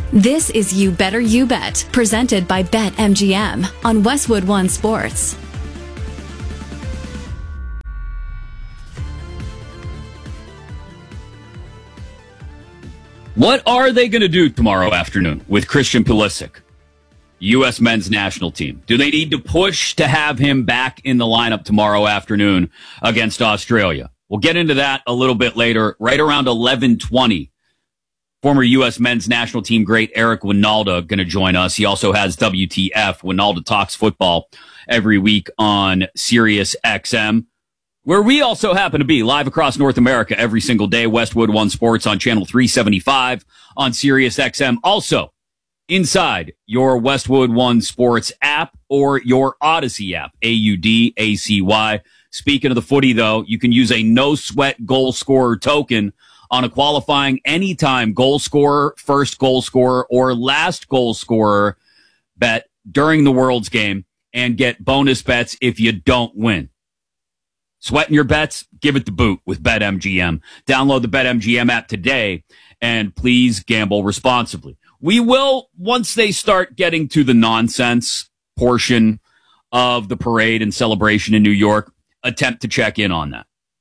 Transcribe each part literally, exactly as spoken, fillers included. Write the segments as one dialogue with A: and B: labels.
A: This is You Better You Bet, presented by BetMGM on Westwood One Sports.
B: What are they going to do tomorrow afternoon with Christian Pulisic, U S men's national team? Do they need to push to have him back in the lineup tomorrow afternoon against Australia? We'll get into that a little bit later, right around eleven twenty. Former U S men's national team great Eric Winalda going to join us. He also has W T F, Winalda Talks Football, every week on Sirius X M, where we also happen to be live across North America every single day. Westwood One Sports on channel three seventy-five on Sirius X M. Also inside your Westwood One Sports app or your Odyssey app, A U D A C Y. Speaking of the footy, though, you can use a no-sweat goal scorer token on a qualifying anytime goal scorer, first goal scorer, or last goal scorer bet during the World's game and get bonus bets if you don't win. Sweating your bets? Give it the boot with BetMGM. Download the BetMGM app today, and please gamble responsibly. We will, once they start getting to the nonsense portion of the parade and celebration in New York, attempt to check in on that.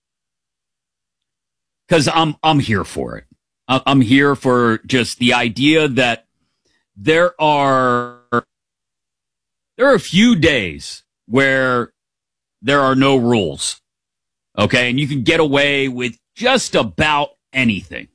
B: Because I'm I'm here for it. I'm here for just the idea that there are there are a few days where there are no rules. Okay, and you can get away with just about anything.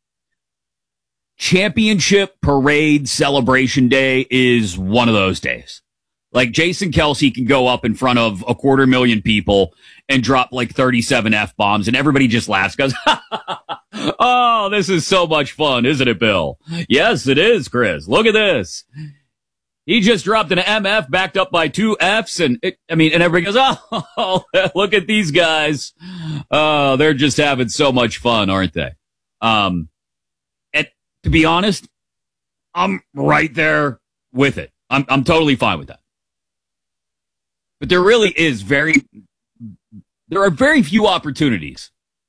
B: Championship Parade Celebration Day is one of those days. Like Jason Kelce can go up in front of a quarter million people and drop like thirty-seven F-bombs, and everybody just laughs, goes, oh, this is so much fun, isn't it, Bill? Yes, it is, Chris. Look at this. He just dropped an M F backed up by two Fs, and it, I mean, and everybody goes, oh, look at these guys. Oh, they're just having so much fun, aren't they? Um, and to be honest, I'm right there with it. I'm I'm totally fine with that. But there really is very, there are very few opportunities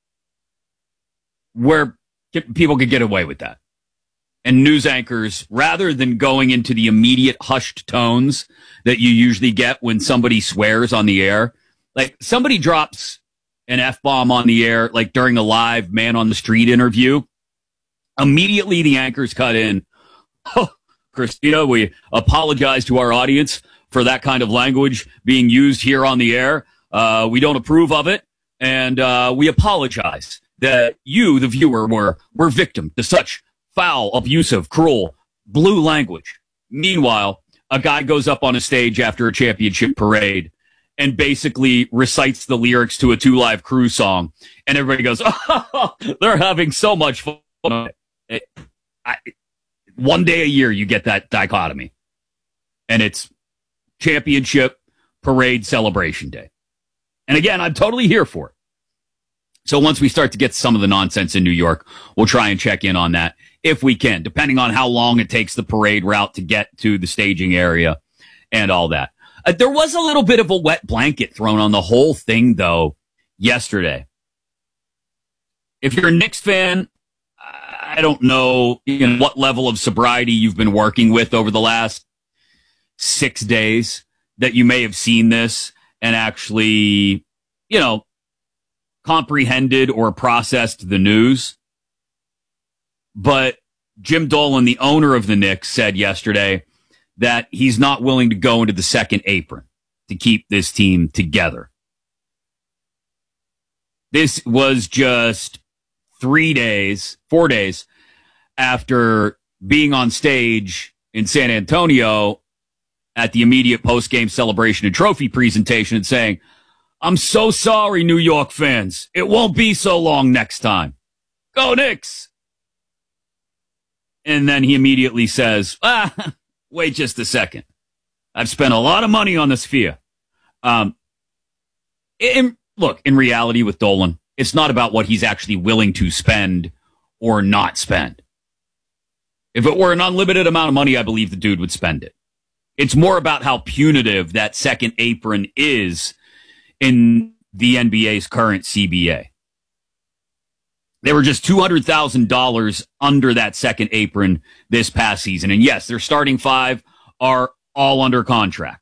B: where people could get away with that. And news anchors, rather than going into the immediate hushed tones that you usually get when somebody swears on the air, like somebody drops an F-bomb on the air, like during a live man on the street interview, immediately the anchors cut in. Oh, Christina, we apologize to our audience for that kind of language being used here on the air. Uh, we don't approve of it, and uh, we apologize that you, the viewer, were were victim to such foul, abusive, cruel, blue language. Meanwhile, a guy goes up on a stage after a championship parade and basically recites the lyrics to a Two Live Crew song, and everybody goes, oh, they're having so much fun. It, I, one day a year you get that dichotomy, and it's Championship Parade Celebration Day. And again, I'm totally here for it. So once we start to get some of the nonsense in New York, we'll try and check in on that if we can, depending on how long it takes the parade route to get to the staging area and all that. Uh, there was a little bit of a wet blanket thrown on the whole thing, though, yesterday. If you're a Knicks fan, I don't know, you know what level of sobriety you've been working with over the last six days that you may have seen this and actually, you know, comprehended or processed the news. But Jim Dolan, the owner of the Knicks, said yesterday that he's not willing to go into the second apron to keep this team together. This was just three days, four days after being on stage in San Antonio at the immediate post-game celebration and trophy presentation and saying, I'm so sorry, New York fans. It won't be so long next time. Go Knicks! And then he immediately says, ah, wait just a second. I've spent a lot of money on the Sphere. Um, in, look, in reality with Dolan, it's not about what he's actually willing to spend or not spend. If it were an unlimited amount of money, I believe the dude would spend it. It's more about how punitive that second apron is in the N B A's current C B A. They were just two hundred thousand dollars under that second apron this past season. And yes, their starting five are all under contract.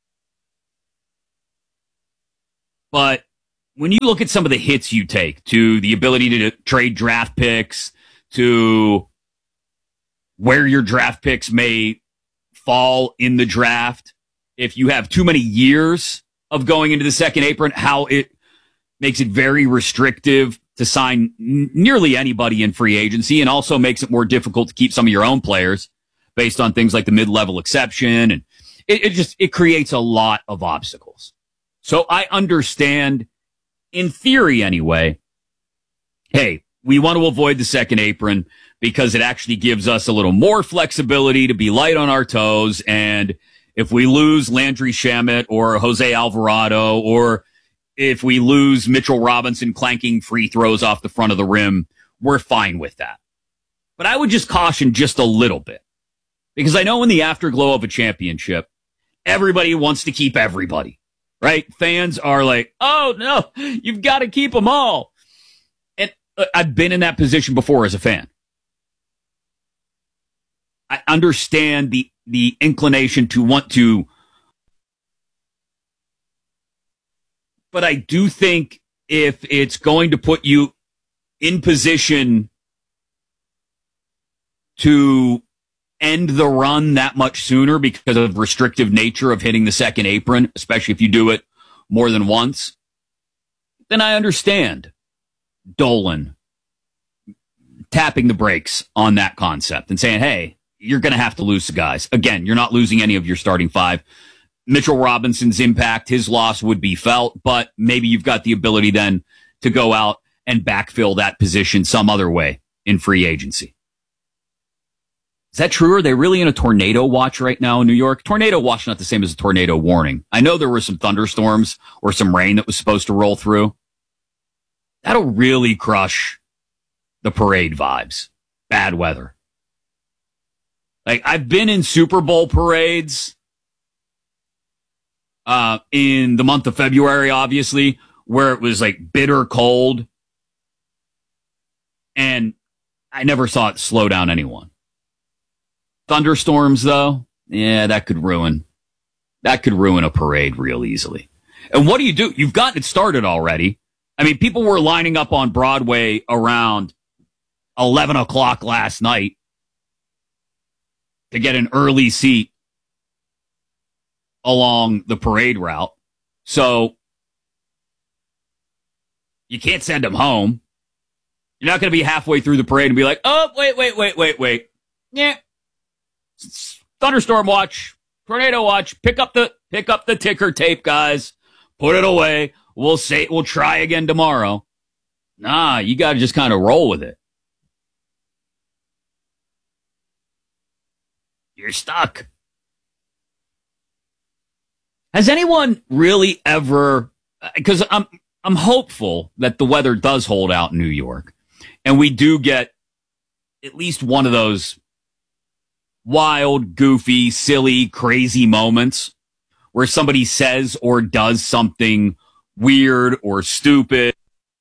B: But when you look at some of the hits you take to the ability to trade draft picks, to where your draft picks may fall in the draft, if you have too many years of going into the second apron, how it makes it very restrictive to sign n- nearly anybody in free agency, and also makes it more difficult to keep some of your own players based on things like the mid-level exception. And it, it just, it creates a lot of obstacles. So I understand, in theory anyway, hey, we want to avoid the second apron because it actually gives us a little more flexibility to be light on our toes. And if we lose Landry Shamet or Jose Alvarado, or if we lose Mitchell Robinson clanking free throws off the front of the rim, we're fine with that. But I would just caution just a little bit, because I know in the afterglow of a championship, everybody wants to keep everybody, right? Fans are like, oh, no, you've got to keep them all. And uh, I've been in that position before as a fan. I understand the the inclination to want to, but I do think if it's going to put you in position to end the run that much sooner because of the restrictive nature of hitting the second apron, especially if you do it more than once, then I understand Dolan tapping the brakes on that concept and saying, hey, you're going to have to lose the guys. Again, you're not losing any of your starting five. Mitchell Robinson's impact, his loss would be felt, but maybe you've got the ability then to go out and backfill that position some other way in free agency. Is that true? Are they really in a tornado watch right now in New York? Tornado watch, not the same as a tornado warning. I know there were some thunderstorms or some rain that was supposed to roll through. That'll really crush the parade vibes. Bad weather. Like, I've been in Super Bowl parades uh, in the month of February, obviously, where it was like bitter cold. And I never saw it slow down anyone. Thunderstorms, though, yeah, that could ruin, that could ruin a parade real easily. And what do you do? You've gotten it started already. I mean, people were lining up on Broadway around eleven o'clock last night to get an early seat along the parade route. So you can't send them home. You're not going to be halfway through the parade and be like, oh, wait, wait, wait, wait, wait. Yeah. Thunderstorm watch, tornado watch, pick up the, pick up the ticker tape, guys. Put it away. We'll say, we'll try again tomorrow. Nah, you got to just kind of roll with it. You're stuck. Has anyone really ever, because I'm, I'm hopeful that the weather does hold out in New York and we do get at least one of those wild, goofy, silly, crazy moments where somebody says or does something weird or stupid.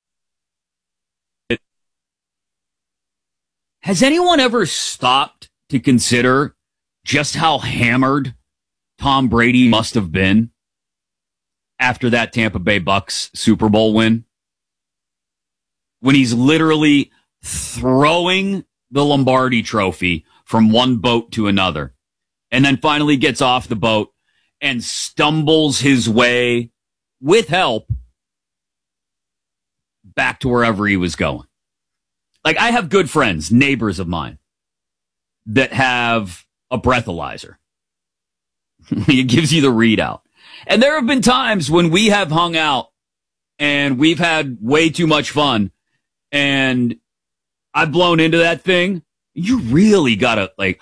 B: Has anyone ever stopped to consider just how hammered Tom Brady must have been after that Tampa Bay Bucks Super Bowl win? When he's literally throwing the Lombardi trophy from one boat to another, and then finally gets off the boat and stumbles his way, with help, back to wherever he was going. Like, I have good friends, neighbors of mine, that have a breathalyzer. It gives you the readout. And there have been times when we have hung out and we've had way too much fun and I've blown into that thing. You really gotta, like,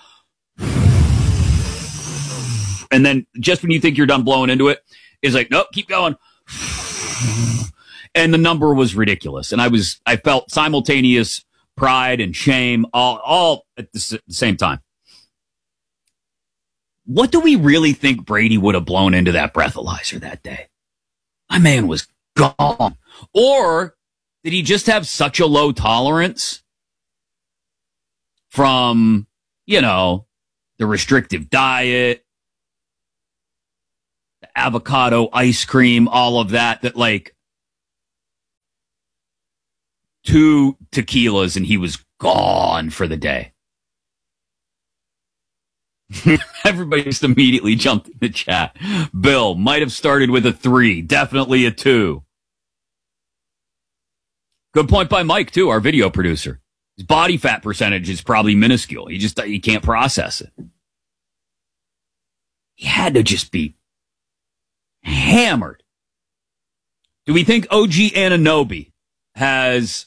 B: and then just when you think you're done blowing into it, it's like, nope, keep going. And the number was ridiculous. And I was, I felt simultaneous pride and shame all, all at the, s- the same time. What do we really think Brady would have blown into that breathalyzer that day? My man was gone. Or Did he just have such a low tolerance from, you know, the restrictive diet, the avocado ice cream, all of that, that like two tequilas and he was gone for the day? Everybody just immediately jumped in the chat. Bill might have started with a three, definitely a two. Good point by Mike, too, our video producer. His body fat percentage is probably minuscule. He just he can't process it. He had to just be hammered. Do we think O G Anunoby has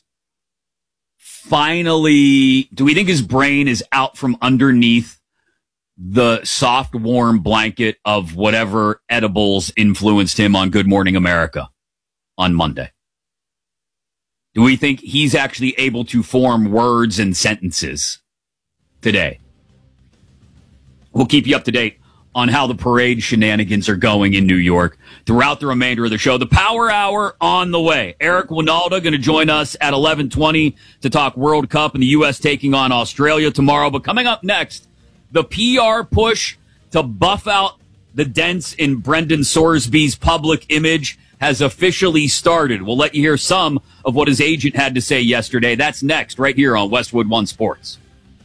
B: finally... Do we think his brain is out from underneath the soft, warm blanket of whatever edibles influenced him on Good Morning America on Monday? Do we think he's actually able to form words and sentences today? We'll keep you up to date on how the parade shenanigans are going in New York throughout the remainder of the show. The Power Hour on the way. Eric Winalda going to join us at eleven twenty to talk World Cup and the U S taking on Australia tomorrow. But coming up next, the P R push to buff out the dents in Brendan Sorsby's public image has officially started. We'll let you hear some of what his agent had to say yesterday. That's next, right here on Westwood One Sports.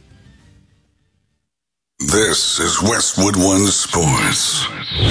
C: This is Westwood One Sports.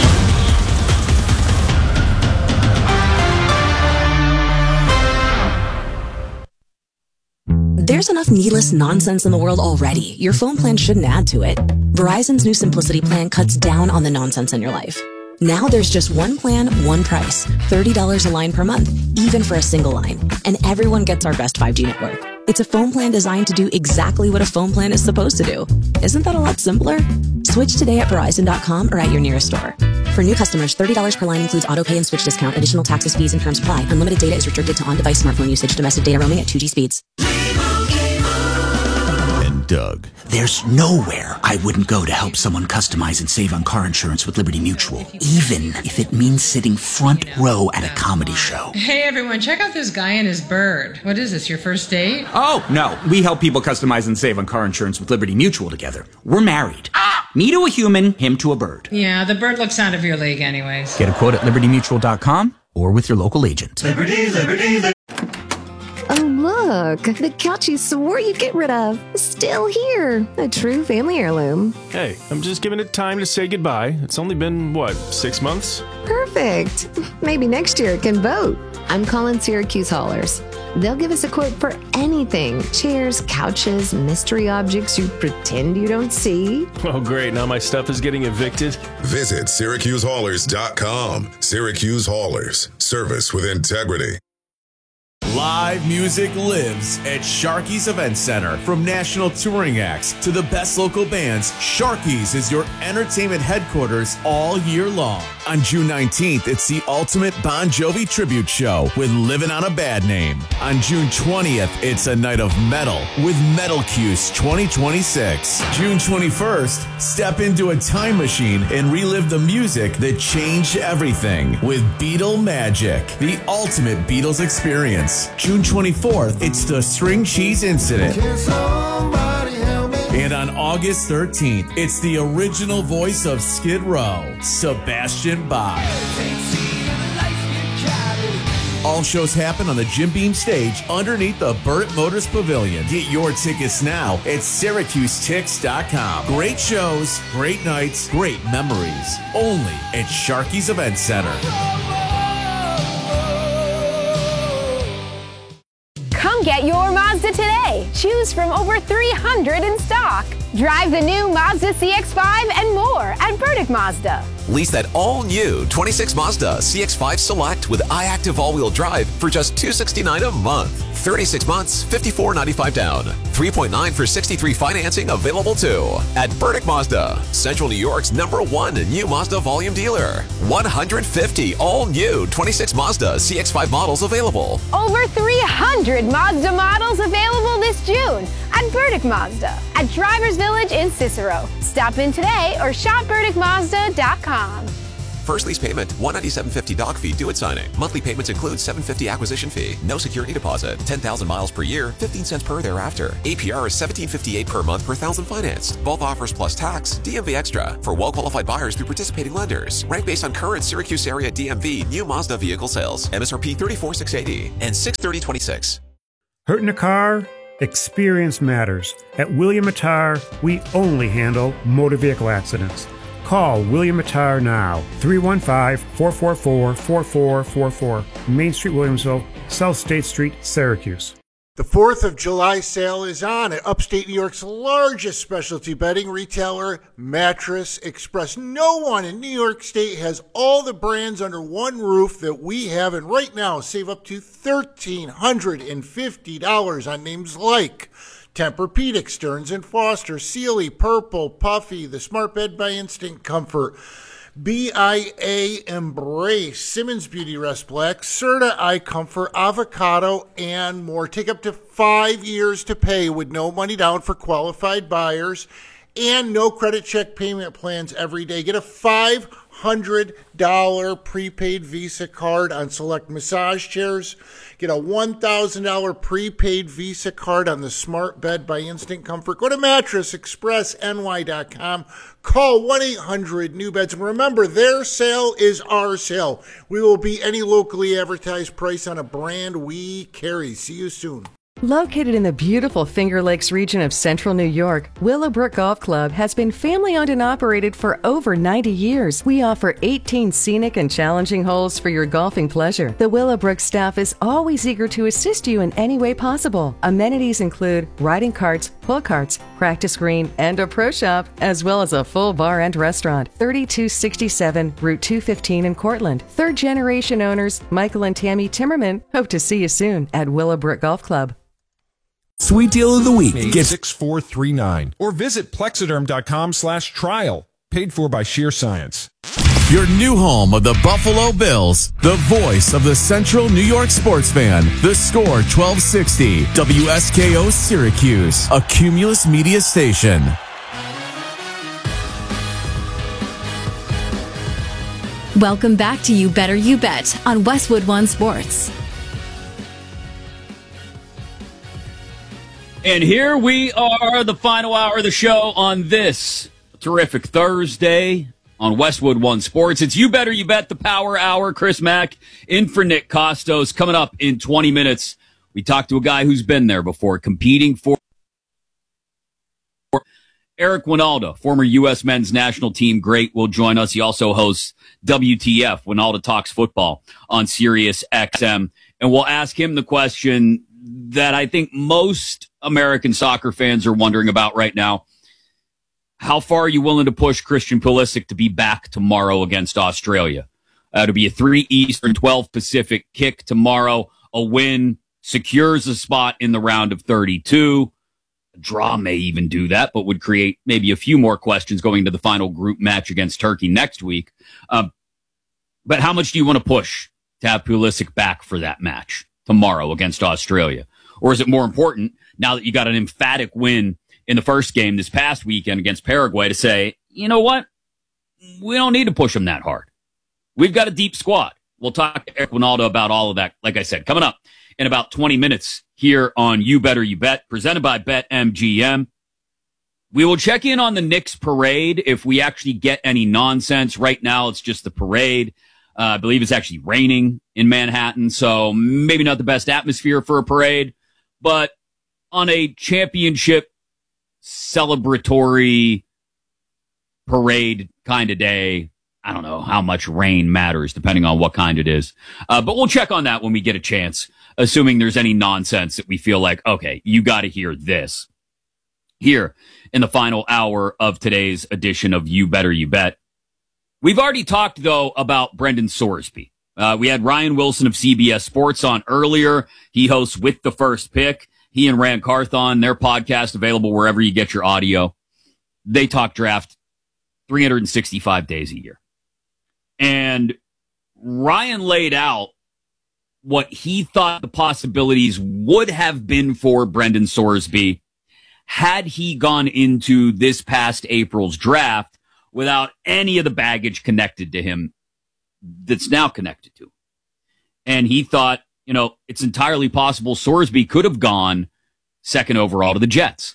D: There's enough needless nonsense in the world already. Your phone plan shouldn't add to it. Verizon's new Simplicity plan cuts down on the nonsense in your life. Now there's just one plan, one price, thirty dollars a line per month, even for a single line. And everyone gets our best five G network. It's a phone plan designed to do exactly what a phone plan is supposed to do. Isn't that a lot simpler? Switch today at Verizon dot com or at your nearest store. For new customers, thirty dollars per line includes auto pay and switch discount. Additional taxes, fees, and terms apply. Unlimited data is restricted to on-device smartphone usage. Domestic data roaming at two G speeds.
E: Doug.
F: There's nowhere I wouldn't go to help someone customize and save on car insurance with Liberty Mutual, even if it means sitting front row at a comedy show.
G: Hey everyone, check out this guy and his bird. What is this, your first date?
F: Oh, no. We help people customize and save on car insurance with Liberty Mutual together. We're married. Ah! Me to a human, him to a bird.
G: Yeah, the bird looks out of your league anyways.
F: Get a quote at liberty mutual dot com or with your local agent.
G: Liberty, Liberty, Liberty.
H: Oh, look, the couch you swore you'd get rid of. Still here. A true family heirloom.
I: Hey, I'm just giving it time to say goodbye. It's only been, what, six months?
H: Perfect. Maybe next year it can vote. I'm calling Syracuse Haulers. They'll give us a quote for anything. Chairs, couches, mystery objects you pretend you don't see.
I: Oh, great. Now my stuff is getting evicted.
C: Visit Syracuse Haulers dot com. Syracuse Haulers. Service with integrity.
J: Live music lives at Sharky's Event Center. From national touring acts to the best local bands, Sharky's is your entertainment headquarters all year long. On June nineteenth, it's the ultimate Bon Jovi tribute show with Livin' on a Bad Name. On June twentieth, it's a night of metal with Metal Cuse twenty twenty-six. June twenty-first, step into a time machine and relive the music that changed everything with Beatle Magic, the ultimate Beatles experience. June twenty-fourth, it's the String Cheese Incident. And on August thirteenth, it's the original voice of Skid Row, Sebastian Bach. All shows happen on the Jim Beam stage underneath the Burt Motors Pavilion. Get your tickets now at Syracuse Tix dot com. Great shows, great nights, great memories. Only at Sharky's Event Center.
K: Come get your Mazda today. Choose from over three hundred in stock. Drive the new Mazda C X five and more at Burdick Mazda.
L: Lease that all-new twenty-six Mazda C X five Select with iActive all-wheel drive for just two hundred sixty-nine dollars a month. thirty-six months, fifty-four ninety-five down. three point nine for sixty-three financing available too. At Burdick Mazda, Central New York's number one new Mazda volume dealer. one hundred fifty all-new twenty-six Mazda C X five models available.
K: Over three hundred Mazda models available this June at Burdick Mazda at Drivers Village in Cicero. Stop in today or shop Burdick Mazda dot com.
L: First lease payment, one hundred ninety-seven dollars and fifty cents doc fee due at signing. Monthly payments include seven hundred fifty dollars acquisition fee. No security deposit. ten thousand miles per year, fifteen cents per thereafter. A P R is seventeen fifty-eight per month per thousand financed. Both offers plus tax. D M V Extra for well-qualified buyers through participating lenders. Ranked based on current Syracuse area D M V new Mazda vehicle sales. M S R P thirty-four thousand six hundred eighty and six thirty twenty-six.
E: Hurting a car? Experience matters. At William Attar, we only handle motor vehicle accidents. Call William Attar now, three one five, four four four, four four four four, Main Street, Williamsville, South State Street, Syracuse.
M: The fourth of July sale is on at upstate New York's largest specialty bedding retailer, Mattress Express. No one in New York State has all the brands under one roof that we have, and right now save up to one thousand three hundred fifty dollars on names like Tempur-Pedic, Stearns and Foster, Sealy, Purple, Puffy, the Smart Bed by Instinct Comfort, B I A Embrace, Simmons Beauty Rest Black, Serta Eye Comfort, Avocado, and more. Take up to five years to pay with no money down for qualified buyers and no credit check payment plans every day. Get a five hundred dollars prepaid Visa card on select massage chairs. Get a one thousand dollars prepaid Visa card on the Smart Bed by Instinct Comfort. Go to mattress express N Y dot com. Call one eight hundred new beds. And remember, their sale is our sale. We will beat any locally advertised price on a brand we carry. See you soon.
N: Located in the beautiful Finger Lakes region of central New York, Willowbrook Golf Club has been family-owned and operated for over ninety years. We offer eighteen scenic and challenging holes for your golfing pleasure. The Willowbrook staff is always eager to assist you in any way possible. Amenities include riding carts, pull carts, practice green, and a pro shop, as well as a full bar and restaurant. thirty-two sixty-seven Route two fifteen in Cortland. Third-generation owners Michael and Tammy Timmerman hope to see you soon at Willowbrook Golf Club.
O: Sweet deal of the week.
P: Get six four three nine or visit plexiderm.com slash trial. Paid for by Sheer Science.
J: Your new home of the Buffalo Bills. The voice of the Central New York sports fan. The Score twelve sixty. W S K O Syracuse. A Cumulus Media station.
A: Welcome back to You Better You Bet on Westwood One Sports.
B: And here we are, the final hour of the show on this terrific Thursday on Westwood One Sports. It's You Better You Bet, the Power Hour. Chris Mack in for Nick Costos. Coming up in twenty minutes, we talked to a guy who's been there before, competing for Eric Wynalda, former U S men's national team great, will join us. He also hosts W T F, Wynalda Talks Football, on Sirius X M. And we'll ask him the question that I think most American soccer fans are wondering about right now. How far are you willing to push Christian Pulisic to be back tomorrow against Australia? Uh, to be a three Eastern, twelve Pacific kick tomorrow. A win secures a spot in the round of thirty-two. A draw may even do that, but would create maybe a few more questions going to the final group match against Turkey next week. Um, but how much do you want to push to have Pulisic back for that match tomorrow against Australia? Or is it more important, now that you got an emphatic win in the first game this past weekend against Paraguay, to say, you know what? We don't need to push them that hard. We've got a deep squad. We'll talk to Eric Wynalda about all of that, like I said, coming up in about twenty minutes here on You Better You Bet, presented by BetMGM. We will check in on the Knicks parade if we actually get any nonsense. Right now, it's just the parade. Uh, I believe it's actually raining in Manhattan, so maybe not the best atmosphere for a parade. But on a championship celebratory parade kind of day, I don't know how much rain matters, depending on what kind it is. Uh, but we'll check on that when we get a chance, assuming there's any nonsense that we feel like, okay, you got to hear this. Here in the final hour of today's edition of You Better You Bet. We've already talked, though, about Brendan Sorsby. Uh, we had Ryan Wilson of C B S Sports on earlier. He hosts With the First Pick. He and Rand Carthon, their podcast, available wherever you get your audio. They talk draft three hundred sixty-five days a year. And Ryan laid out what he thought the possibilities would have been for Brendan Sorsby had he gone into this past April's draft without any of the baggage connected to him that's now connected to him. And he thought, you know, it's entirely possible Sorsby could have gone second overall to the Jets.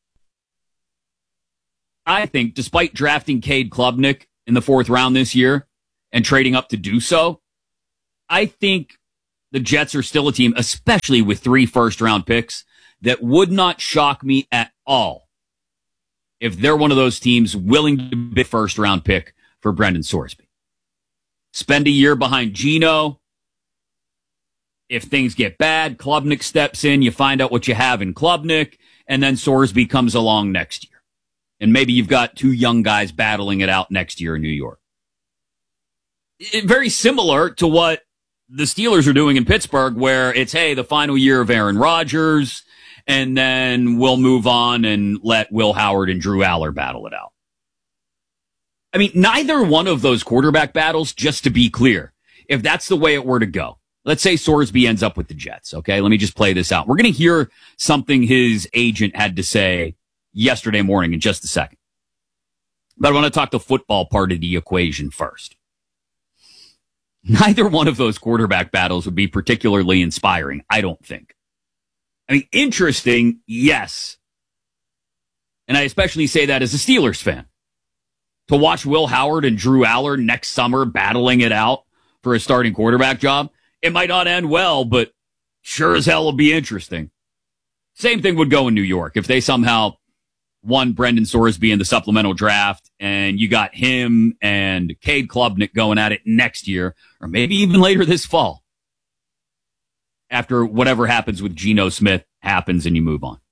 B: I think, despite drafting Cade Klubnik in the fourth round this year and trading up to do so, I think the Jets are still a team, especially with three first-round picks, that would not shock me at all if they're one of those teams willing to bid first-round pick for Brendan Sorsby. Spend a year behind Geno. If things get bad, Klubnik steps in, you find out what you have in Klubnik, and then Sorsby comes along next year. And maybe you've got two young guys battling it out next year in New York. It, very similar to what the Steelers are doing in Pittsburgh, where it's, hey, the final year of Aaron Rodgers, and then we'll move on and let Will Howard and Drew Aller battle it out. I mean, neither one of those quarterback battles, just to be clear, if that's the way it were to go, let's say Sorsby ends up with the Jets, okay? Let me just play this out. We're going to hear something his agent had to say yesterday morning in just a second. But I want to talk the football part of the equation first. Neither one of those quarterback battles would be particularly inspiring, I don't think. I mean, interesting, yes. And I especially say that as a Steelers fan. To watch Will Howard and Drew Aller next summer battling it out for a starting quarterback job, it might not end well, but sure as hell will be interesting. Same thing would go in New York. If they somehow won Brendan Sorsby in the supplemental draft and you got him and Cade Klubnik going at it next year, or maybe even later this fall, after whatever happens with Geno Smith happens and you move on.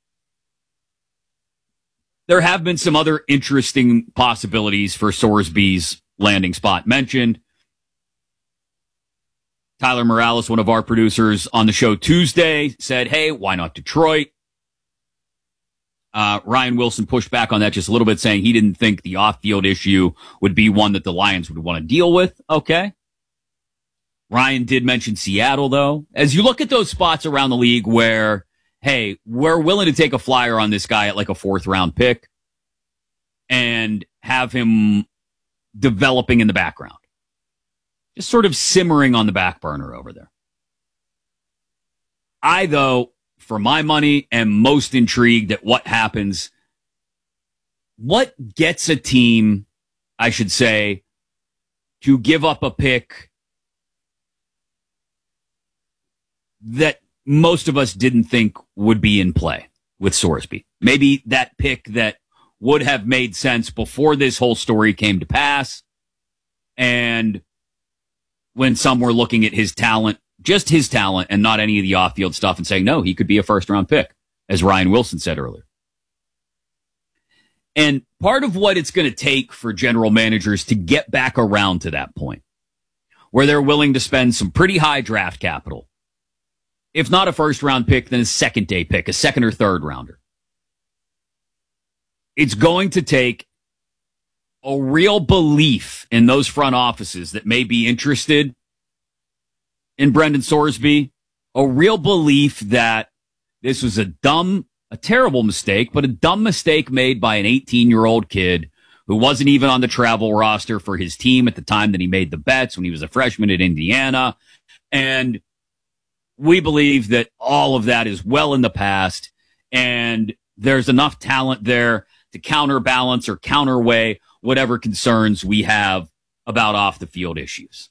B: There have been some other interesting possibilities for Sorsby's landing spot mentioned. Tyler Morales, one of our producers on the show Tuesday, said, hey, why not Detroit? Uh, Ryan Wilson pushed back on that just a little bit, saying he didn't think the off-field issue would be one that the Lions would want to deal with. Okay. Ryan did mention Seattle, though. As you look at those spots around the league where, hey, we're willing to take a flyer on this guy at like a fourth-round pick and have him developing in the background. Just sort of simmering on the back burner over there. I, though, for my money, am most intrigued at what happens. What gets a team, I should say, to give up a pick that most of us didn't think would be in play with Sorsby? Maybe that pick that would have made sense before this whole story came to pass, and when some were looking at his talent, just his talent and not any of the off-field stuff, and saying, no, he could be a first-round pick, as Ryan Wilson said earlier. And part of what it's going to take for general managers to get back around to that point, where they're willing to spend some pretty high draft capital, if not a first-round pick, then a second-day pick, a second or third-rounder. It's going to take a real belief in those front offices that may be interested in Brendan Sorsby, a real belief that this was a dumb, a terrible mistake, but a dumb mistake made by an eighteen-year-old kid who wasn't even on the travel roster for his team at the time that he made the bets when he was a freshman at Indiana. And we believe that all of that is well in the past, and there's enough talent there to counterbalance or counterweigh whatever concerns we have about off-the-field issues.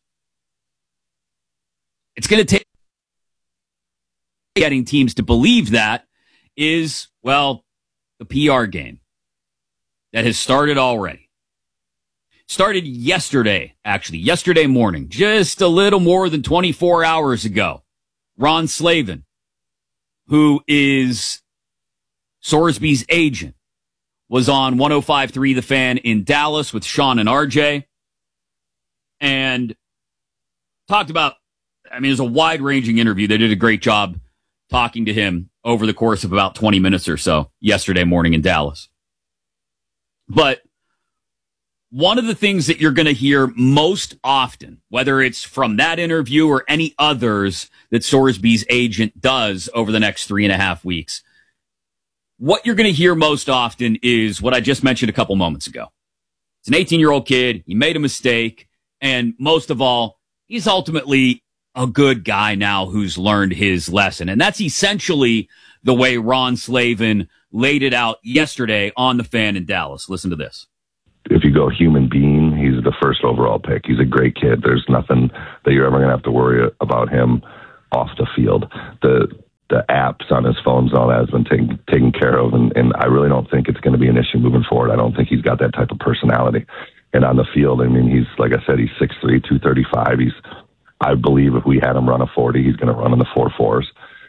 B: It's going to take getting teams to believe that is, well, the P R game that has started already. Started yesterday, actually, yesterday morning, just a little more than twenty-four hours ago. Ron Slavin, who is Sorsby's agent, was on one oh five point three The Fan in Dallas with Sean and R J and talked about, I mean, it was a wide-ranging interview. They did a great job talking to him over the course of about twenty minutes or so yesterday morning in Dallas. But one of the things that you're going to hear most often, whether it's from that interview or any others that Sorsby's agent does over the next three and a half weeks, what you're going to hear most often is what I just mentioned a couple moments ago. It's an eighteen-year-old kid. He made a mistake, And most of all, he's ultimately a good guy now who's learned his lesson. And that's essentially the way Ron Slavin laid it out yesterday on The Fan in Dallas. Listen to this.
Q: If you go human being, he's the first overall pick. He's a great kid. There's nothing that you're ever going to have to worry about him off the field. The the apps on his phones and all that has been taken taken care of, and, and I really don't think it's going to be an issue moving forward. I don't think he's got that type of personality. And on the field, I mean, he's, like I said, he's six three, two thirty-five. He's, I believe if we had him run a forty, he's going to run in the four fours.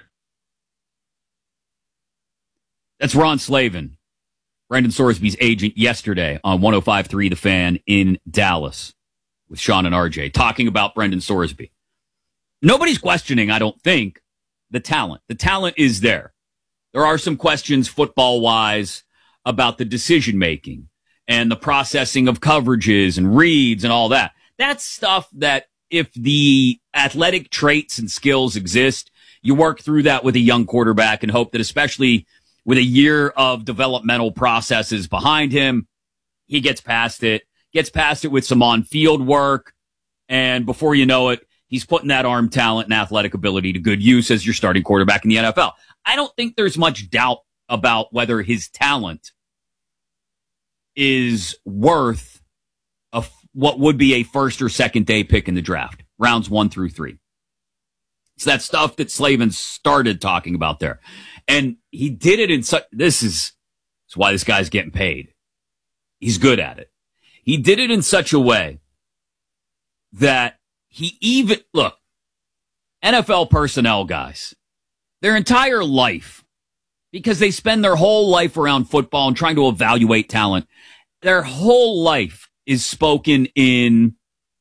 B: That's Ron Slavin, Brendan Sorsby's agent, yesterday on one oh five point three The Fan in Dallas with Sean and R J, talking about Brendan Sorsby. Nobody's questioning, I don't think, the talent. The talent is there. There are some questions football-wise about the decision-making and the processing of coverages and reads and all that. That's stuff that if the athletic traits and skills exist, you work through that with a young quarterback and hope that, especially with a year of developmental processes behind him, he gets past it, gets past it with some on-field work, and before you know it, he's putting that arm talent and athletic ability to good use as your starting quarterback in the N F L. I don't think there's much doubt about whether his talent is worth a, what would be a first or second day pick in the draft, rounds one through three. It's that stuff that Slavin started talking about there. And he did it in such, this is, this is why this guy's getting paid. He's good at it. He did it in such a way that he even, look, N F L personnel guys, their entire life, because they spend their whole life around football and trying to evaluate talent, their whole life is spoken in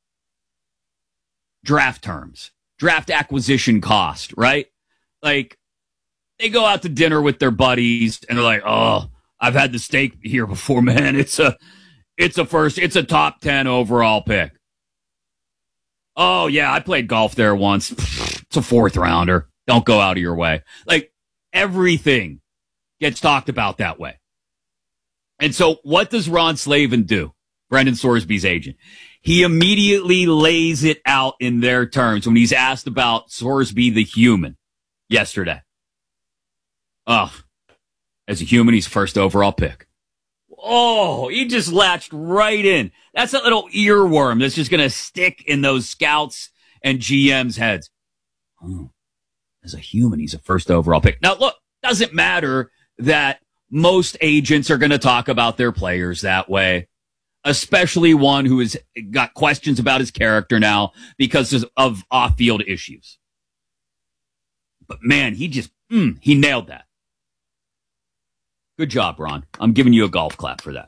B: draft terms, draft acquisition cost, right? Like, they go out to dinner with their buddies and they're like, oh, I've had the steak here before, man. It's a, it's a first, it's a top ten overall pick. Oh, yeah, I played golf there once. It's a fourth rounder. Don't go out of your way. Like, everything gets talked about that way. And so what does Ron Slavin do, Brendan Sorsby's agent? He immediately lays it out in their terms when he's asked about Sorsby the human yesterday. Oh, as a human, he's first overall pick. Oh, he just latched right in. That's a little earworm that's just going to stick in those scouts and G M's heads. Oh, as a human, he's a first overall pick. Now, look, doesn't matter that most agents are going to talk about their players that way, especially one who has got questions about his character now because of off-field issues. But, man, he just, mm, he nailed that. Good job, Ron. I'm giving you a golf clap for that.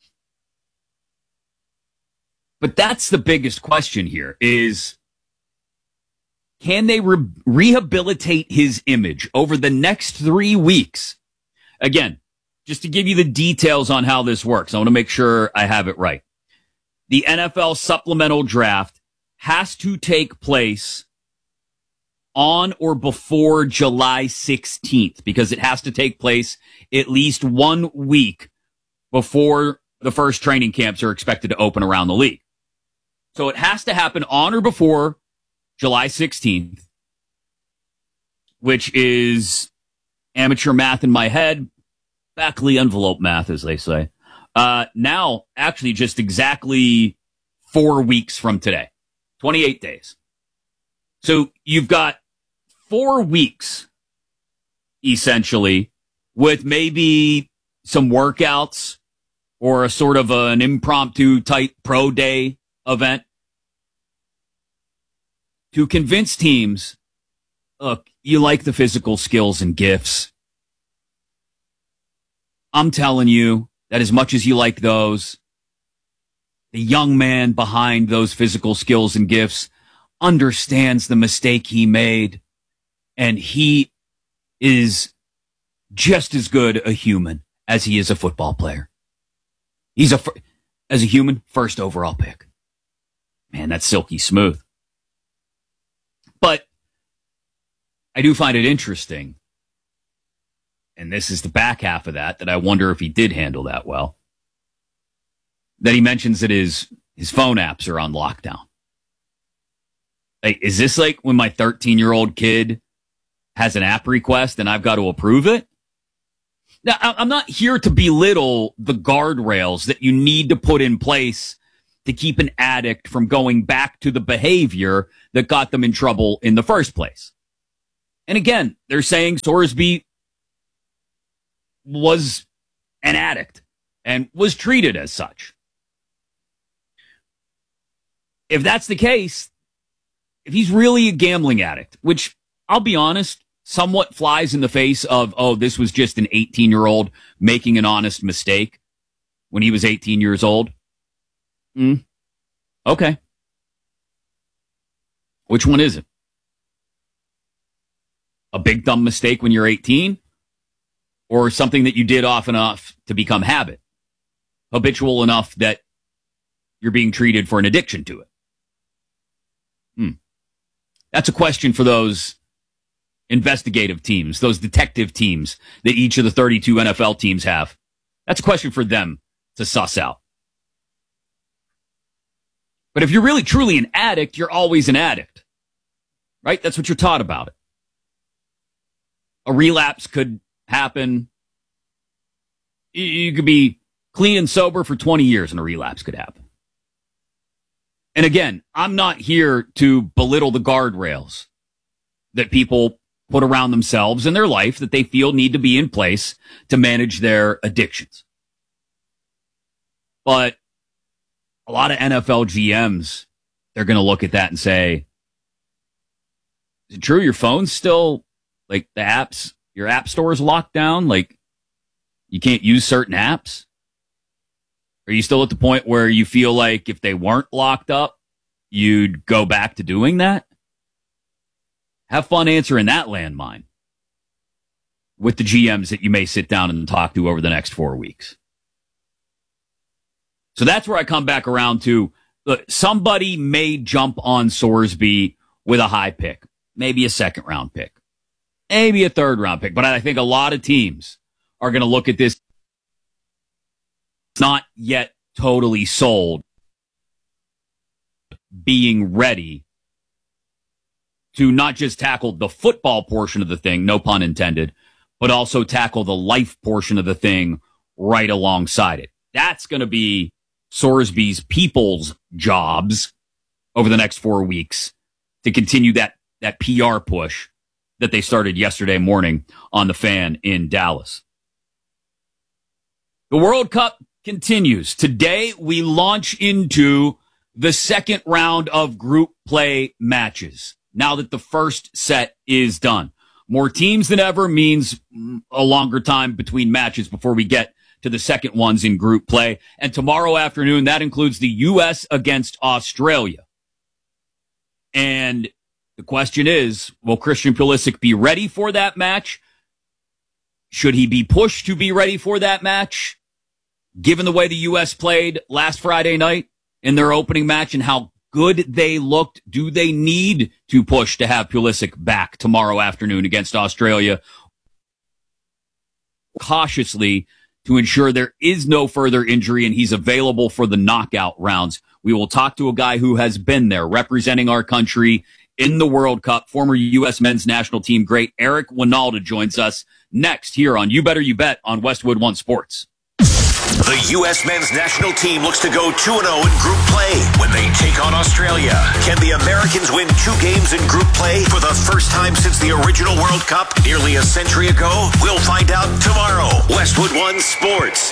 B: But that's the biggest question here is, can they re- rehabilitate his image over the next three weeks? Again, just to give you the details on how this works, I want to make sure I have it right. The N F L supplemental draft has to take place on or before July sixteenth, because it has to take place at least one week before the first training camps are expected to open around the league. So it has to happen on or before July sixteenth, which is amateur math in my head, back of the envelope math, as they say. Uh, now, actually just exactly four weeks from today, twenty-eight days. So you've got four weeks, essentially, with maybe some workouts or a sort of an impromptu type pro day event to convince teams, look, you like the physical skills and gifts. I'm telling you that as much as you like those, the young man behind those physical skills and gifts understands the mistake he made, and he is just as good a human as he is a football player. He's a, as a human, first overall pick. Man, that's silky smooth. But I do find it interesting, and this is the back half of that, that I wonder if he did handle that well, that he mentions that his, his phone apps are on lockdown. Like, is this like when my thirteen-year-old kid has an app request and I've got to approve it? Now, I'm not here to belittle the guardrails that you need to put in place to keep an addict from going back to the behavior that got them in trouble in the first place. And again, they're saying Sorsby was an addict and was treated as such. If that's the case, if he's really a gambling addict, which I'll be honest, somewhat flies in the face of, oh, this was just an eighteen-year-old making an honest mistake when he was eighteen years old. Hmm. Okay. Which one is it? A big dumb mistake when you're eighteen? Or something that you did often enough to become habit? Habitual enough that you're being treated for an addiction to it? Hmm. That's a question for those investigative teams, those detective teams that each of the thirty-two N F L teams have. That's a question for them to suss out. But if you're really truly an addict, you're always an addict, right? That's what you're taught about it. A relapse could happen. You could be clean and sober for twenty years and a relapse could happen. And again, I'm not here to belittle the guardrails that people put around themselves in their life that they feel need to be in place to manage their addictions. But a lot of N F L G Ms, they're going to look at that and say, is it true your phone's still, like, the apps, your app store is locked down? Like, you can't use certain apps? Are you still at the point where you feel like if they weren't locked up, you'd go back to doing that? Have fun answering that landmine with the G Ms that you may sit down and talk to over the next four weeks. So that's where I come back around to, look, somebody may jump on Sorsby with a high pick, maybe a second round pick, maybe a third round pick. But I think a lot of teams are going to look at this not yet totally sold, being ready to not just tackle the football portion of the thing, no pun intended, but also tackle the life portion of the thing right alongside it. That's going to be Sorsby's people's jobs over the next four weeks to continue that, that P R push that they started yesterday morning on the Fan in Dallas. The World Cup continues. Today, we launch into the second round of group play matches. Now that the first set is done. More teams than ever means a longer time between matches before we get to the second ones in group play. And tomorrow afternoon, that includes the U S against Australia. And the question is, will Christian Pulisic be ready for that match? Should he be pushed to be ready for that match? Given the way the U S played last Friday night in their opening match and how good they looked, do they need to push to have Pulisic back tomorrow afternoon against Australia cautiously to ensure there is no further injury and he's available for the knockout rounds? We will talk to a guy who has been there representing our country in the World Cup. Former U S men's national team great Eric Wynalda joins us next here on You Better You Bet on Westwood One Sports.
R: The U S men's national team looks to go two and oh in group play when they take on Australia. Can the Americans win two games in group play for the first time since the original World Cup nearly a century ago? We'll find out tomorrow. Westwood One Sports.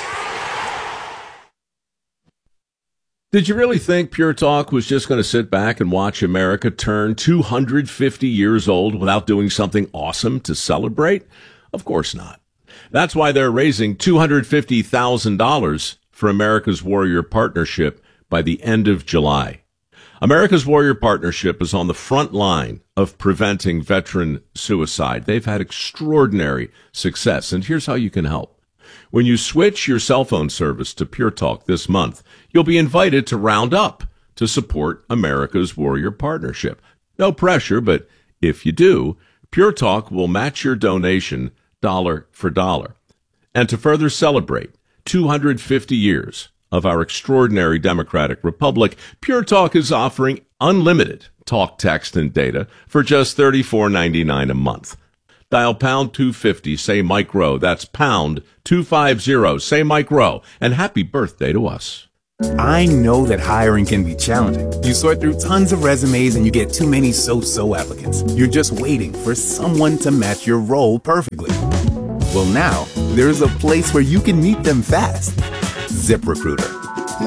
S: Did you really think Pure Talk was just going to sit back and watch America turn two hundred fifty years old without doing something awesome to celebrate? Of course not. That's why they're raising two hundred fifty thousand dollars for America's Warrior Partnership by the end of July. America's Warrior Partnership is on the front line of preventing veteran suicide. They've had extraordinary success, and here's how you can help. When you switch your cell phone service to Pure Talk this month, you'll be invited to round up to support America's Warrior Partnership. No pressure, but if you do, Pure Talk will match your donation dollar for dollar. And to further celebrate two hundred fifty years of our extraordinary democratic republic, Pure Talk is offering unlimited talk, text, and data for just thirty-four ninety-nine a month. Dial pound two fifty, say Mike Rowe. That's pound two fifty, say Mike Rowe. And happy birthday to us.
T: I know that hiring can be challenging. You sort through tons of resumes and you get too many so-so applicants. You're just waiting for someone to match your role perfectly. Well, now, there's a place where you can meet them fast. ZipRecruiter.